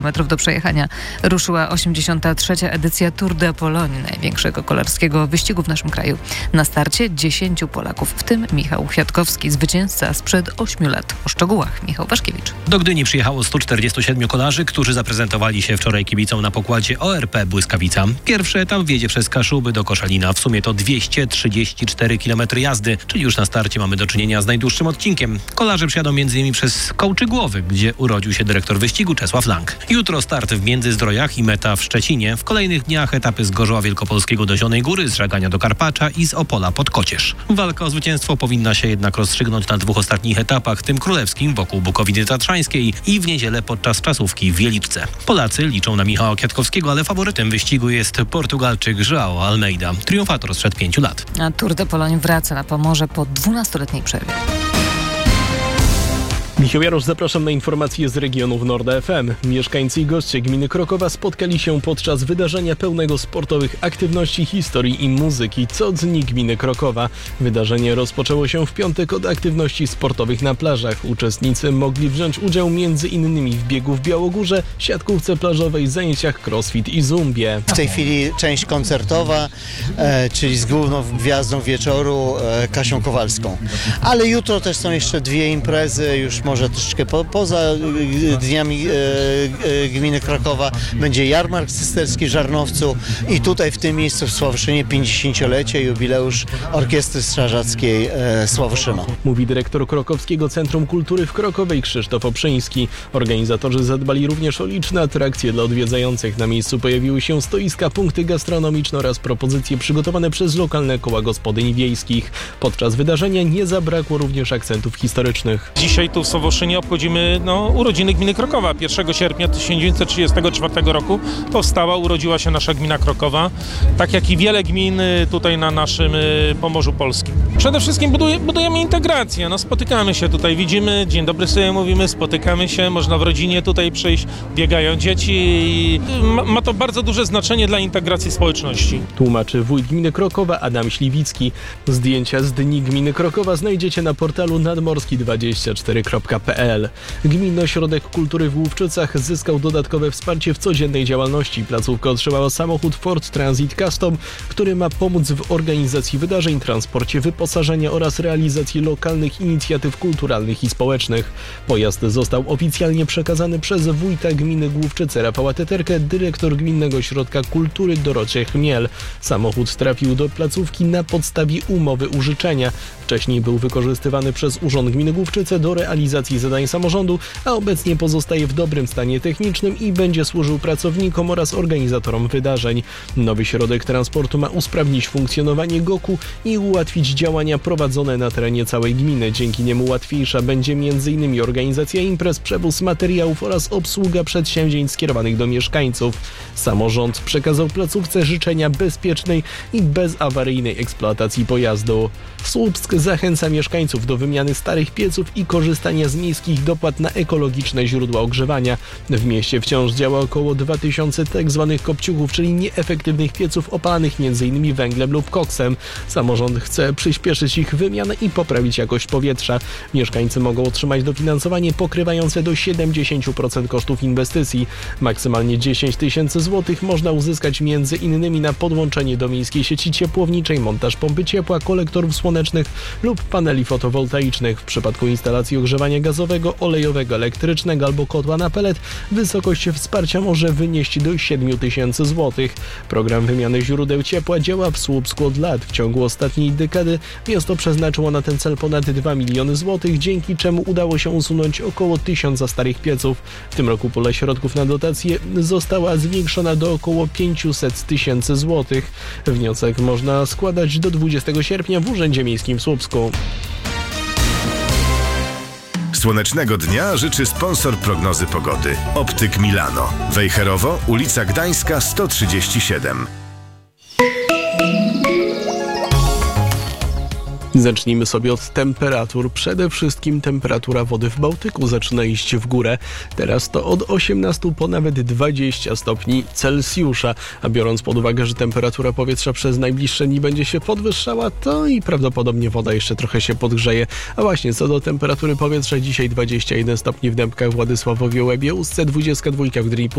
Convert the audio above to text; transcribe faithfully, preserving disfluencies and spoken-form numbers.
Metrów do przejechania ruszyła osiemdziesiąta trzecia edycja Tour de Pologne, największego kolarskiego wyścigu w naszym kraju. Na starcie dziesięciu Polaków, w tym Michał Kwiatkowski, zwycięzca sprzed ośmiu lat. O szczegółach Michał Waszkiewicz. Do Gdyni przyjechało stu czterdziestu siedmiu kolarzy, którzy zaprezentowali się wczoraj kibicom na pokładzie O R P Błyskawica. Pierwszy etap wiedzie przez Kaszuby do Koszalina. W sumie to dwieście trzydzieści cztery kilometry jazdy, czyli już na starcie mamy do czynienia z najdłuższym odcinkiem. Kolarze przyjadą m.in. przez Kołczygłowy, gdzie urodził się dyrektor wyścigu Czesław Lang. Jutro start w Międzyzdrojach i meta w Szczecinie. W kolejnych dniach etapy z Gorzoła Wielkopolskiego do Zielonej Góry, z Żagania do Karpacza i z Opola pod Kocież. Walka o zwycięstwo powinna się jednak rozstrzygnąć na dwóch ostatnich etapach, tym królewskim wokół Bukowiny Tatrzańskiej i w niedzielę podczas czasówki w Wieliczce. Polacy liczą na Michała Kwiatkowskiego, ale faworytem wyścigu jest Portugalczyk João Almeida, triumfator sprzed pięciu lat. A Tour de Pologne wraca na Pomorze po dwunastoletniej przerwie. Michał Jarosz, zapraszam na informacje z regionów Norda F M. Mieszkańcy i goście gminy Krokowa spotkali się podczas wydarzenia pełnego sportowych aktywności, historii i muzyki Co dni gminy Krokowa. Wydarzenie rozpoczęło się w piątek od aktywności sportowych na plażach. Uczestnicy mogli wziąć udział między innymi w biegu w Białogórze, siatkówce plażowej, zajęciach crossfit i zumbie. W tej chwili część koncertowa, e, czyli z główną gwiazdą wieczoru e, Kasią Kowalską. Ale jutro też są jeszcze dwie imprezy, już może troszeczkę po, poza dniami e, e, gminy Krakowa. Będzie jarmark cysterski w Żarnowcu i tutaj w tym miejscu w Sławoszynie pięćdziesięciolecie, jubileusz Orkiestry Strażackiej e, Sławoszyna. Mówi dyrektor Krakowskiego Centrum Kultury w Krakowie Krzysztof Oprzyński. Organizatorzy zadbali również o liczne atrakcje dla odwiedzających. Na miejscu pojawiły się stoiska, punkty gastronomiczne oraz propozycje przygotowane przez lokalne koła gospodyń wiejskich. Podczas wydarzenia nie zabrakło również akcentów historycznych. Dzisiaj tu w Sławoszynie obchodzimy no, urodziny gminy Krokowa. pierwszego sierpnia tysiąc dziewięćset trzydziestego czwartego roku powstała, urodziła się nasza gmina Krokowa, tak jak i wiele gmin tutaj na naszym Pomorzu Polskim. Przede wszystkim buduje, budujemy integrację, no, spotykamy się tutaj, widzimy, dzień dobry sobie mówimy, spotykamy się, można w rodzinie tutaj przyjść, biegają dzieci i ma, ma to bardzo duże znaczenie dla integracji społeczności. Tłumaczy wójt gminy Krokowa Adam Śliwicki. Zdjęcia z dni gminy Krokowa znajdziecie na portalu nadmorski dwadzieścia cztery kropka p l. Gminny Ośrodek Kultury w Główczycach zyskał dodatkowe wsparcie w codziennej działalności. Placówka otrzymała samochód Ford Transit Custom, który ma pomóc w organizacji wydarzeń, transporcie, wyposażenia oraz realizacji lokalnych inicjatyw kulturalnych i społecznych. Pojazd został oficjalnie przekazany przez wójta gminy Główczyce Rafała Teterkę, dyrektor Gminnego Ośrodka Kultury Dorocie Chmiel. Samochód trafił do placówki na podstawie umowy użyczenia. Wcześniej był wykorzystywany przez Urząd Gminy Główczyce do realizacji zadań samorządu, a obecnie pozostaje w dobrym stanie technicznym i będzie służył pracownikom oraz organizatorom wydarzeń. Nowy środek transportu ma usprawnić funkcjonowanie goku i ułatwić działania prowadzone na terenie całej gminy. Dzięki niemu łatwiejsza będzie między innymi organizacja imprez, przewóz materiałów oraz obsługa przedsięwzięć skierowanych do mieszkańców. Samorząd przekazał placówce życzenia bezpiecznej i bezawaryjnej eksploatacji pojazdu. Słupsk zachęca mieszkańców do wymiany starych pieców i korzystania z miejskich dopłat na ekologiczne źródła ogrzewania. W mieście wciąż działa około dwa tysiące tzw. kopciuchów, czyli nieefektywnych pieców opalanych m.in. węglem lub koksem. Samorząd chce przyspieszyć ich wymianę i poprawić jakość powietrza. Mieszkańcy mogą otrzymać dofinansowanie pokrywające do siedemdziesiąt procent kosztów inwestycji. Maksymalnie dziesięć tysięcy złotych można uzyskać m.in. na podłączenie do miejskiej sieci ciepłowniczej, montaż pompy ciepła, kolektorów słonecznych lub paneli fotowoltaicznych. W przypadku instalacji ogrzewania gazowego, olejowego, elektrycznego albo kotła na pelet wysokość wsparcia może wynieść do siedmiu tysięcy złotych. Program wymiany źródeł ciepła działa w Słupsku od lat. W ciągu ostatniej dekady miasto przeznaczyło na ten cel ponad dwa miliony złotych, dzięki czemu udało się usunąć około tysiąca starych pieców. W tym roku pula środków na dotacje została zwiększona do około pięciuset tysięcy złotych. Wniosek można składać do dwudziestego sierpnia w Urzędzie Miejskim w Słupsku. Słonecznego dnia życzy sponsor prognozy pogody. Optyk Milano. Wejherowo, ulica Gdańska sto trzydzieści siedem. Zacznijmy sobie od temperatur. Przede wszystkim temperatura wody w Bałtyku zaczyna iść w górę. Teraz to od osiemnastu po nawet dwadzieścia stopni Celsjusza. A biorąc pod uwagę, że temperatura powietrza przez najbliższe dni będzie się podwyższała, to i prawdopodobnie woda jeszcze trochę się podgrzeje. A właśnie co do temperatury powietrza, dzisiaj dwadzieścia jeden stopni w Dębkach, Władysławowie, Łebie, Ustce, dwadzieścia dwa w Gdyni